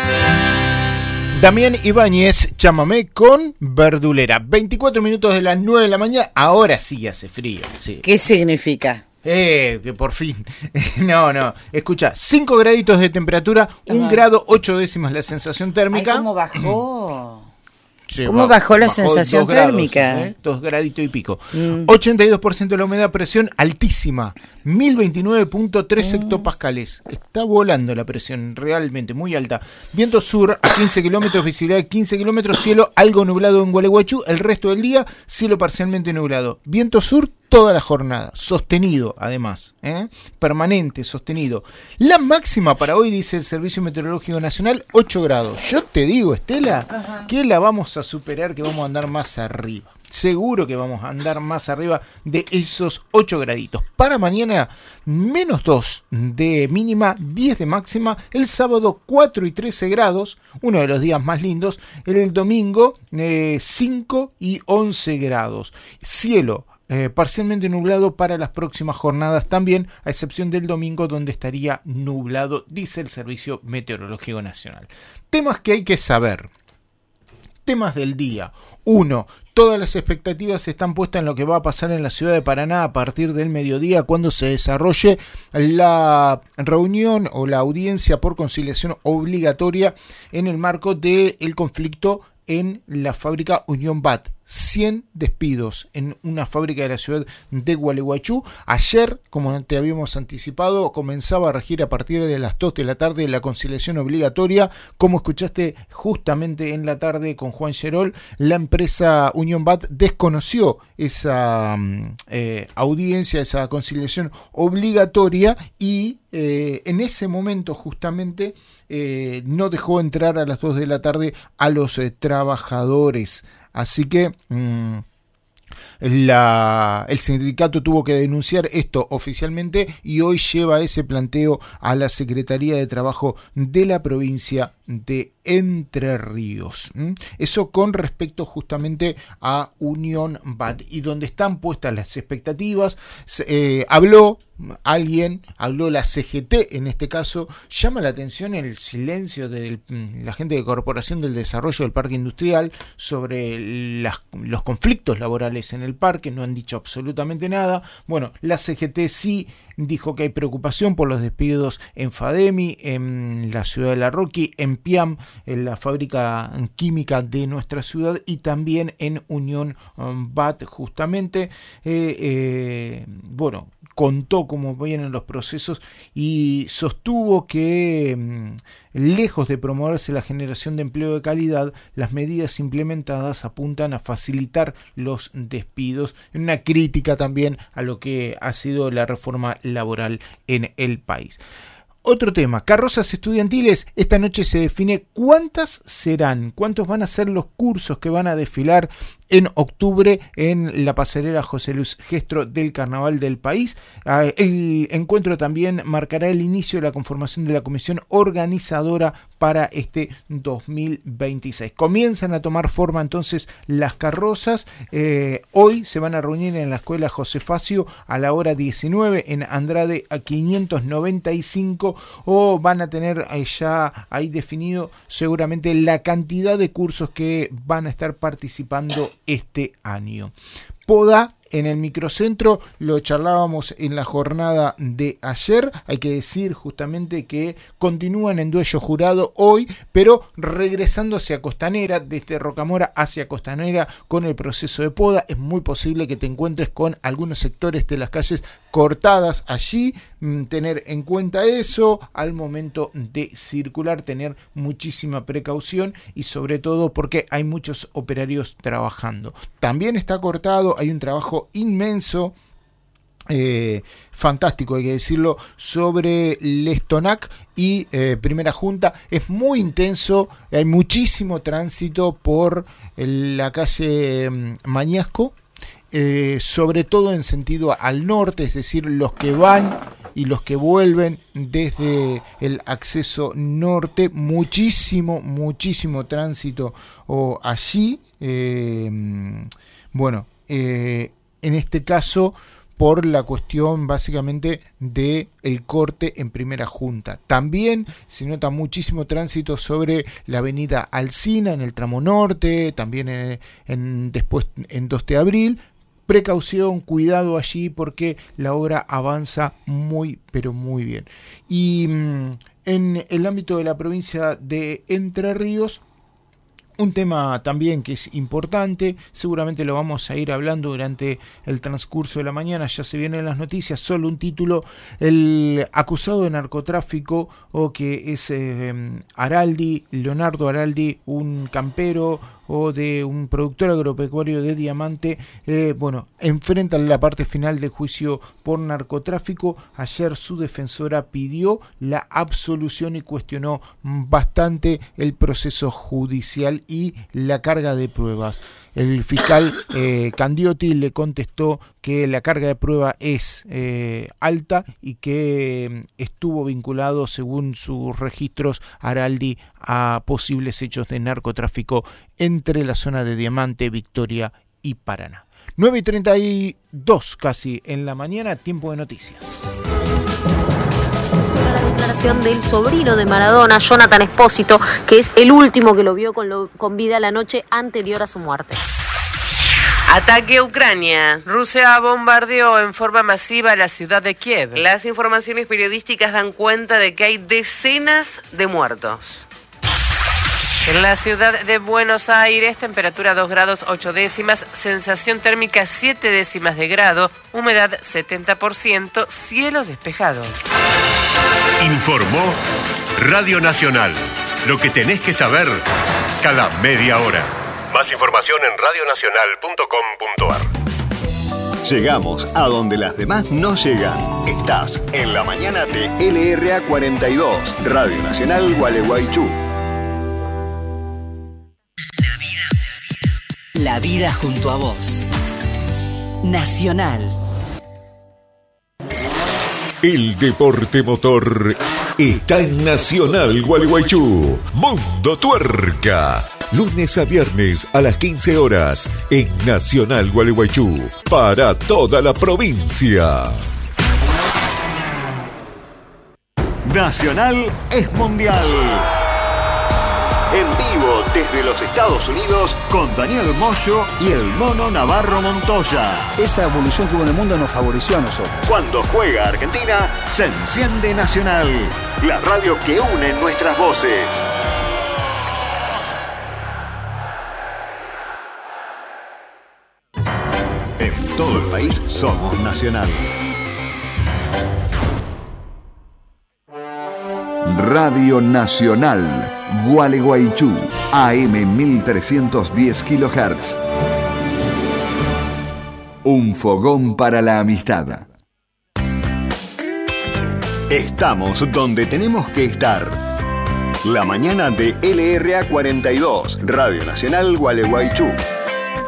Damián Ibáñez, Chámame con Verdulera. 24 minutos de las 9 de la mañana. Ahora sí hace frío. Sí. ¿Qué significa? Que por fin. No. Escucha, 5 graditos de temperatura, 1 grado 8 décimas la sensación térmica. Ay, ¿cómo bajó? Sí, ¿Cómo bajó la sensación térmica? 2 graditos y pico. 82% de la humedad, presión altísima. 1029.3 hectopascales. Está volando la presión, realmente, muy alta. Viento sur a 15 kilómetros, visibilidad de 15 kilómetros, cielo algo nublado en Gualeguaychú. El resto del día, cielo parcialmente nublado. Viento sur toda la jornada, sostenido además, permanente, sostenido. La máxima para hoy, dice el Servicio Meteorológico Nacional, 8 grados. Yo te digo, Estela, que la vamos a superar, que vamos a andar más arriba. Seguro que vamos a andar más arriba de esos 8 graditos. Para mañana, menos 2 de mínima, 10 de máxima. El sábado, 4 y 13 grados, uno de los días más lindos. El domingo, 5 y 11 grados. Cielo parcialmente nublado para las próximas jornadas también, a excepción del domingo, donde estaría nublado, dice el Servicio Meteorológico Nacional. Temas que hay que saber. Temas del día. 1. Todas las expectativas están puestas en lo que va a pasar en la ciudad de Paraná a partir del mediodía, cuando se desarrolle la reunión o la audiencia por conciliación obligatoria en el marco del conflicto en la fábrica Unión BAT. 100 despidos en una fábrica de la ciudad de Gualeguaychú. Ayer, como te habíamos anticipado, comenzaba a regir a partir de las 2 de la tarde la conciliación obligatoria. Como escuchaste justamente en la tarde con Juan Gerol, la empresa Unión BAT desconoció esa audiencia, esa conciliación obligatoria, y en ese momento justamente no dejó entrar a las 2 de la tarde a los trabajadores. Así que el sindicato tuvo que denunciar esto oficialmente y hoy lleva ese planteo a la Secretaría de Trabajo de la provincia de Entre Ríos. Eso con respecto justamente a Unión BAT, y donde están puestas las expectativas. Habló la CGT en este caso. Llama la atención el silencio de la gente de Corporación del Desarrollo del Parque Industrial sobre los conflictos laborales en el parque. No han dicho absolutamente nada. Bueno, la CGT sí dijo que hay preocupación por los despidos en Fademi, en la ciudad de La Roque, en Piam, en la fábrica química de nuestra ciudad, y también en Unión BAT justamente. Bueno, contó cómo vienen los procesos y sostuvo que lejos de promoverse la generación de empleo de calidad, las medidas implementadas apuntan a facilitar los despidos, en una crítica también a lo que ha sido la reforma laboral en el país. Otro tema, carrozas estudiantiles. Esta noche se define cuántas serán, cuántos van a ser los cursos que van a desfilar en octubre en la pasarela José Luis Gestro del Carnaval del país. El encuentro también marcará el inicio de la conformación de la comisión organizadora para este 2026. Comienzan a tomar forma entonces las carrozas. Hoy se van a reunir en la escuela José Facio a la hora 19 en Andrade a 595, o van a tener ya ahí definido seguramente la cantidad de cursos que van a estar participando este año. Poda en el microcentro, lo charlábamos en la jornada de ayer. Hay que decir justamente que continúan en duelo jurado hoy, pero regresando hacia Costanera, desde Rocamora hacia Costanera con el proceso de poda. Es muy posible que te encuentres con algunos sectores de las calles cortadas allí. Tener en cuenta eso al momento de circular, tener muchísima precaución, y sobre todo porque hay muchos operarios trabajando. También está cortado, hay un trabajo inmenso, fantástico hay que decirlo, sobre Lestonac y Primera Junta. Es muy intenso, hay muchísimo tránsito por la calle Mañasco, sobre todo en sentido al norte, es decir, los que van y los que vuelven desde el acceso norte. Muchísimo tránsito allí. En este caso, por la cuestión básicamente de el corte en primera junta. También se nota muchísimo tránsito sobre la avenida Alsina en el tramo norte, también después en 2 de abril. Precaución, cuidado allí porque la obra avanza muy pero muy bien. Y en el ámbito de la provincia de Entre Ríos, un tema también que es importante, seguramente lo vamos a ir hablando durante el transcurso de la mañana, ya se vienen las noticias, solo un título: el acusado de narcotráfico, o que es Araldi, Leonardo Araldi, un campero o de un productor agropecuario de Diamante, enfrenta la parte final del juicio por narcotráfico. Ayer su defensora pidió la absolución y cuestionó bastante el proceso judicial y la carga de pruebas. El fiscal Candiotti le contestó que la carga de prueba es alta y que estuvo vinculado, según sus registros, Araldi a posibles hechos de narcotráfico entre la zona de Diamante, Victoria y Paraná. 9:32 casi en la mañana, tiempo de noticias. La declaración del sobrino de Maradona, Jonathan Espósito, que es el último que lo vio con vida la noche anterior a su muerte. Ataque a Ucrania. Rusia bombardeó en forma masiva la ciudad de Kiev. Las informaciones periodísticas dan cuenta de que hay decenas de muertos. En la ciudad de Buenos Aires, temperatura 2 grados 8 décimas, sensación térmica 7 décimas de grado, humedad 70%, cielo despejado. Informó Radio Nacional. Lo que tenés que saber cada media hora. Más información en radionacional.com.ar. Llegamos a donde las demás no llegan. Estás en la mañana de LRA 42, Radio Nacional Gualeguaychú. La vida junto a vos. Nacional. El deporte motor está en Nacional Gualeguaychú. Mundo Tuerca. Lunes a viernes a las 15 horas en Nacional Gualeguaychú. Para toda la provincia. Nacional es mundial. En vivo desde los Estados Unidos con Daniel Moyo y el Mono Navarro Montoya. Esa evolución que hubo en el mundo nos favoreció a nosotros. Cuando juega Argentina, se enciende Nacional, la radio que une nuestras voces. En todo el país somos Nacional. Radio Nacional Gualeguaychú, AM 1310 kHz. Un fogón para la amistad. Estamos donde tenemos que estar. La mañana de LRA 42, Radio Nacional Gualeguaychú.